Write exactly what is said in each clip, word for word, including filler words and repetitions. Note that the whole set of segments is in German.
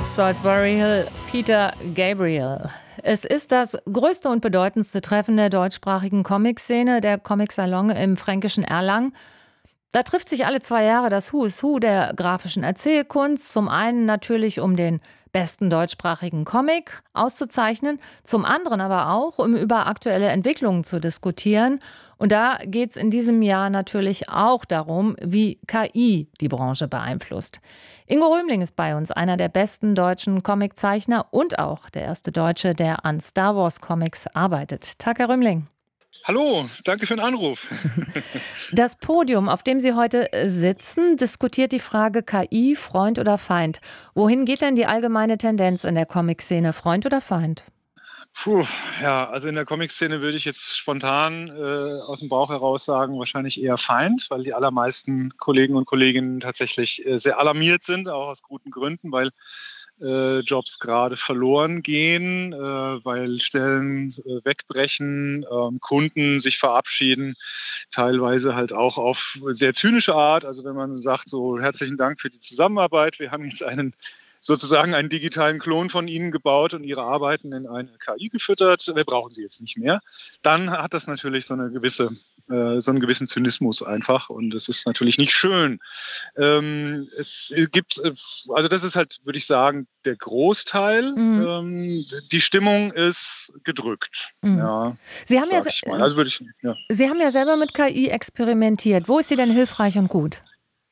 Salisbury Hill, Peter Gabriel. Es ist das größte und bedeutendste Treffen der deutschsprachigen Comic-Szene, der Comic-Salon im fränkischen Erlangen. Da trifft sich alle zwei Jahre das Who is Who der grafischen Erzählkunst. Zum einen natürlich, um den besten deutschsprachigen Comic auszuzeichnen, zum anderen aber auch, um über aktuelle Entwicklungen zu diskutieren. Und da geht es in diesem Jahr natürlich auch darum, wie K I die Branche beeinflusst. Ingo Römling ist bei uns, einer der besten deutschen Comiczeichner und auch der erste Deutsche, der an Star Wars Comics arbeitet. Tag, Herr Römling. Hallo, danke für den Anruf. Das Podium, auf dem Sie heute sitzen, diskutiert die Frage K I, Freund oder Feind. Wohin geht denn die allgemeine Tendenz in der Comic-Szene, Freund oder Feind? Puh, ja, also in der Comic-Szene würde ich jetzt spontan äh, aus dem Bauch heraus sagen, wahrscheinlich eher Feind, weil die allermeisten Kollegen und Kolleginnen tatsächlich äh, sehr alarmiert sind, auch aus guten Gründen, weil äh, Jobs gerade verloren gehen, äh, weil Stellen äh, wegbrechen, äh, Kunden sich verabschieden, teilweise halt auch auf sehr zynische Art. Also wenn man sagt, so herzlichen Dank für die Zusammenarbeit, wir haben jetzt einen sozusagen einen digitalen Klon von Ihnen gebaut und Ihre Arbeiten in eine K I gefüttert. Wir brauchen sie jetzt nicht mehr. Dann hat das natürlich so eine gewisse, äh, so einen gewissen Zynismus einfach und es ist natürlich nicht schön. Ähm, es gibt, also das ist halt, würde ich sagen, der Großteil. Mhm. Ähm, die Stimmung ist gedrückt. Mhm. Ja, Sie haben ja, ich mal. Also würde ich, ja. Sie haben ja selber mit K I experimentiert. Wo ist sie denn hilfreich und gut?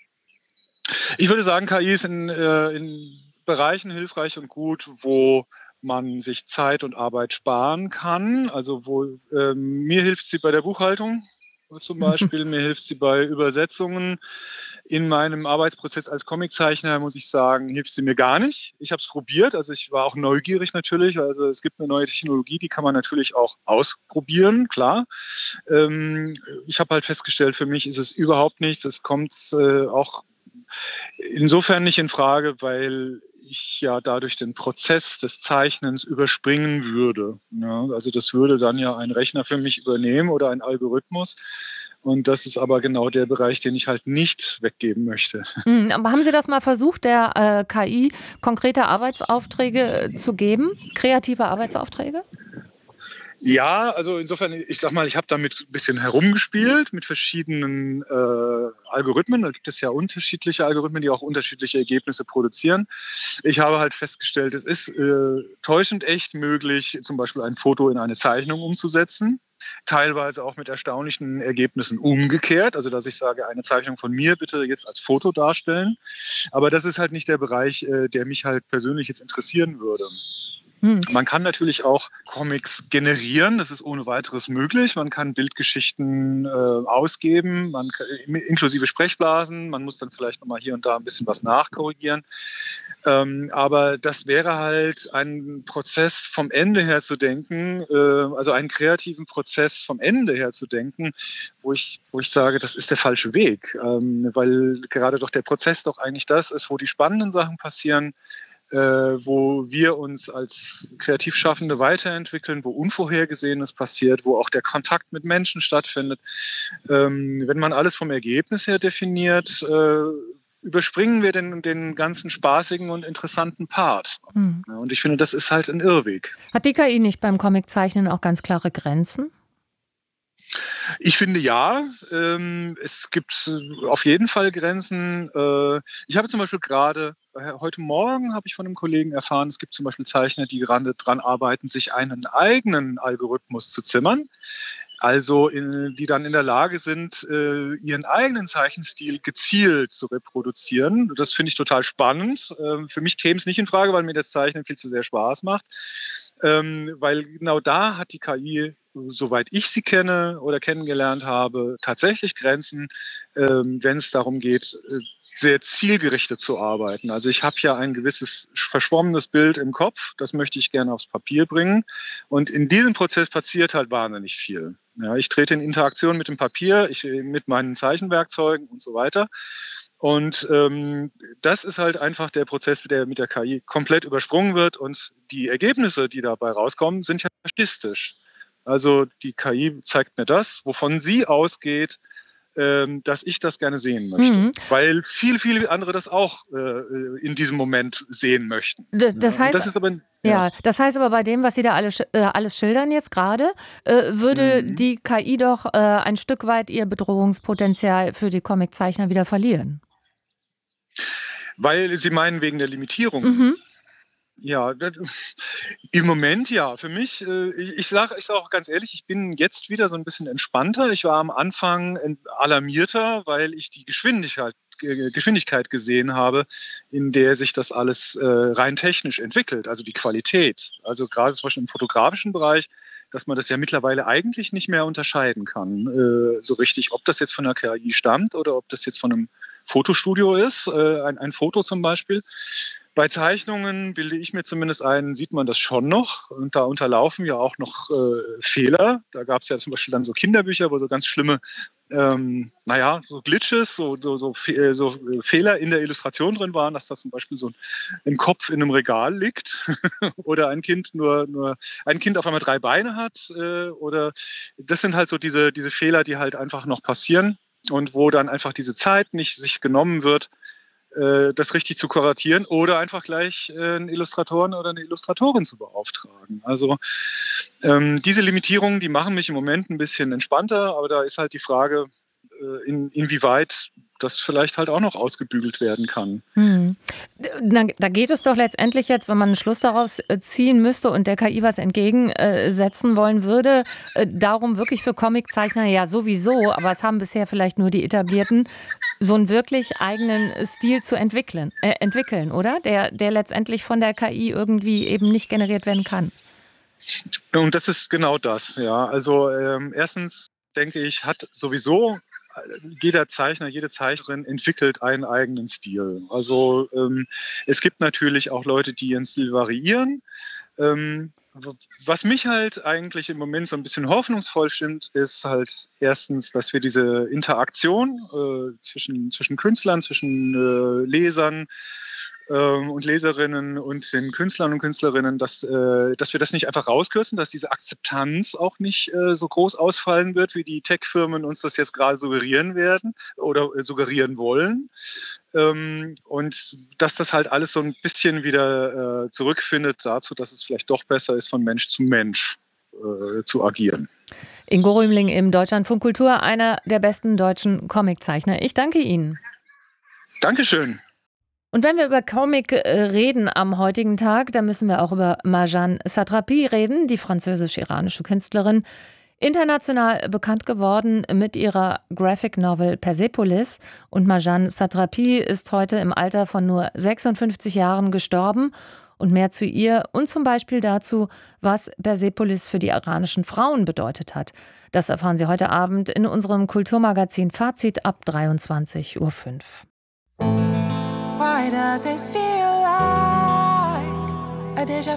Ich würde sagen, K I ist in, äh, in Bereichen hilfreich und gut, wo man sich Zeit und Arbeit sparen kann. Also wo äh, mir hilft sie bei der Buchhaltung zum Beispiel, mir hilft sie bei Übersetzungen. In meinem Arbeitsprozess als Comiczeichner, muss ich sagen, hilft sie mir gar nicht. Ich habe es probiert, also ich war auch neugierig natürlich. Also es gibt eine neue Technologie, die kann man natürlich auch ausprobieren, klar. Ähm, ich habe halt festgestellt, für mich ist es überhaupt nichts. Es kommt äh, auch insofern nicht in Frage, weil ich ja dadurch den Prozess des Zeichnens überspringen würde. Ja, also das würde dann ja ein Rechner für mich übernehmen oder ein Algorithmus. Und das ist aber genau der Bereich, den ich halt nicht weggeben möchte. Mhm, aber haben Sie das mal versucht, der äh, K I konkrete Arbeitsaufträge zu geben? Kreative Arbeitsaufträge? Ja, also insofern, ich sag mal, ich habe damit ein bisschen herumgespielt mit verschiedenen äh, Algorithmen. Da gibt es ja unterschiedliche Algorithmen, die auch unterschiedliche Ergebnisse produzieren. Ich habe halt festgestellt, es ist äh, täuschend echt möglich, zum Beispiel ein Foto in eine Zeichnung umzusetzen. Teilweise auch mit erstaunlichen Ergebnissen umgekehrt. Also dass ich sage, eine Zeichnung von mir bitte jetzt als Foto darstellen. Aber das ist halt nicht der Bereich, äh, der mich halt persönlich jetzt interessieren würde. Hm. Man kann natürlich auch Comics generieren, das ist ohne weiteres möglich. Man kann Bildgeschichten äh, ausgeben, man kann, inklusive Sprechblasen. Man muss dann vielleicht nochmal hier und da ein bisschen was nachkorrigieren. Ähm, aber das wäre halt ein Prozess vom Ende her zu denken, äh, also einen kreativen Prozess vom Ende her zu denken, wo ich, wo ich sage, das ist der falsche Weg. Ähm, weil gerade doch der Prozess doch eigentlich das ist, wo die spannenden Sachen passieren, Äh, wo wir uns als Kreativschaffende weiterentwickeln, wo Unvorhergesehenes passiert, wo auch der Kontakt mit Menschen stattfindet. Ähm, wenn man alles vom Ergebnis her definiert, äh, überspringen wir den, den ganzen spaßigen und interessanten Part. Hm. Ja, und ich finde, das ist halt ein Irrweg. Hat die K I nicht beim Comiczeichnen auch ganz klare Grenzen? Ich finde ja, ähm, es gibt auf jeden Fall Grenzen. Äh, ich habe zum Beispiel gerade, äh, heute Morgen habe ich von einem Kollegen erfahren, es gibt zum Beispiel Zeichner, die gerade daran arbeiten, sich einen eigenen Algorithmus zu zimmern. Also in, die dann in der Lage sind, äh, ihren eigenen Zeichenstil gezielt zu reproduzieren. Das finde ich total spannend. Ähm, für mich käme es nicht in Frage, weil mir das Zeichnen viel zu sehr Spaß macht. Ähm, weil genau da hat die K I, soweit ich sie kenne oder kennengelernt habe, tatsächlich Grenzen, ähm, wenn es darum geht, äh, sehr zielgerichtet zu arbeiten. Also ich habe ja ein gewisses verschwommenes Bild im Kopf, das möchte ich gerne aufs Papier bringen. Und in diesem Prozess passiert halt wahnsinnig viel. Ja, ich trete in Interaktion mit dem Papier, ich, mit meinen Zeichenwerkzeugen und so weiter. Und ähm, das ist halt einfach der Prozess, der mit der K I komplett übersprungen wird. Und die Ergebnisse, die dabei rauskommen, sind ja statistisch. Also die K I zeigt mir das, wovon sie ausgeht, ähm, dass ich das gerne sehen möchte. Mhm. Weil viele, viele andere das auch äh, in diesem Moment sehen möchten. D das Ja, und heißt das ist aber, ja, ja. das heißt aber bei dem, was Sie da alle sch äh, alles schildern jetzt gerade, äh, würde Mhm. die K I doch, äh, ein Stück weit ihr Bedrohungspotenzial für die Comiczeichner wieder verlieren. Weil Sie meinen wegen der Limitierungen? Mhm. Ja, das, im Moment ja. Für mich, äh, ich, ich sage ich sag auch ganz ehrlich, ich bin jetzt wieder so ein bisschen entspannter. Ich war am Anfang ent- alarmierter, weil ich die Geschwindigkeit, Ge- Geschwindigkeit gesehen habe, in der sich das alles äh, rein technisch entwickelt, also die Qualität. Also gerade zum Beispiel im fotografischen Bereich, dass man das ja mittlerweile eigentlich nicht mehr unterscheiden kann, äh, so richtig, ob das jetzt von der K I stammt oder ob das jetzt von einem Fotostudio ist, äh, ein, ein Foto zum Beispiel. Bei Zeichnungen bilde ich mir zumindest ein, sieht man das schon noch. Und da unterlaufen ja auch noch äh, Fehler. Da gab es ja zum Beispiel dann so Kinderbücher, wo so ganz schlimme, ähm, naja, so Glitches, so, so, so, Fe- so Fehler in der Illustration drin waren, dass da zum Beispiel so ein, ein Kopf in einem Regal liegt oder ein Kind nur, nur ein Kind auf einmal drei Beine hat. Äh, oder das sind halt so diese, diese Fehler, die halt einfach noch passieren und wo dann einfach diese Zeit nicht sich genommen wird, äh, das richtig zu kuratieren oder einfach gleich äh, einen Illustratoren oder eine Illustratorin zu beauftragen. Also ähm, diese Limitierungen, die machen mich im Moment ein bisschen entspannter, aber da ist halt die Frage, äh, in, inwieweit das vielleicht halt auch noch ausgebügelt werden kann. Mhm. D na, da geht es doch letztendlich jetzt, wenn man einen Schluss daraus, äh, ziehen müsste und der K I was entgegensetzen wollen würde, äh, darum wirklich für Comiczeichner ja sowieso, aber es haben bisher vielleicht nur die Etablierten, so einen wirklich eigenen Stil zu entwickeln äh, entwickeln, oder? Der der letztendlich von der K I irgendwie eben nicht generiert werden kann. Und das ist genau das, ja. Also ähm, erstens denke ich, hat sowieso äh, jeder Zeichner, jede Zeichnerin entwickelt einen eigenen Stil. Also ähm, es gibt natürlich auch Leute, die ihren Stil variieren. Ähm, was mich halt eigentlich im Moment so ein bisschen hoffnungsvoll stimmt, ist halt erstens, dass wir diese Interaktion äh, zwischen, zwischen Künstlern, zwischen äh, Lesern ähm, und Leserinnen und den Künstlern und Künstlerinnen, dass, äh, dass wir das nicht einfach rauskürzen, dass diese Akzeptanz auch nicht äh, so groß ausfallen wird, wie die Tech-Firmen uns das jetzt gerade suggerieren werden oder äh, suggerieren wollen. Ähm, und dass das halt alles so ein bisschen wieder äh, zurückfindet dazu, dass es vielleicht doch besser ist, von Mensch zu Mensch äh, zu agieren. Ingo Rümling im Deutschlandfunk Kultur, einer der besten deutschen Comiczeichner. Ich danke Ihnen. Dankeschön. Und wenn wir über Comic äh, reden am heutigen Tag, dann müssen wir auch über Marjane Satrapi reden, die französisch-iranische Künstlerin, international bekannt geworden mit ihrer Graphic Novel Persepolis. Und Marjane Satrapi ist heute im Alter von nur sechsundfünfzig Jahren gestorben. Und mehr zu ihr und zum Beispiel dazu, was Persepolis für die iranischen Frauen bedeutet hat. Das erfahren Sie heute Abend in unserem Kulturmagazin Fazit ab dreiundzwanzig Uhr fünf. Why does it feel like a déjà